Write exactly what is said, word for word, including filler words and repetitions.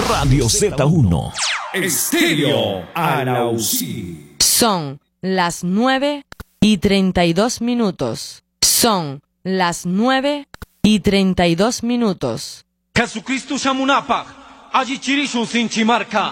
Radio Z uno. Estéreo Anausí. Son las nueve y treinta y dos minutos. Son las nueve y treinta y dos minutos. Jesucristo shamunapag, aji chirishun sinchimarka.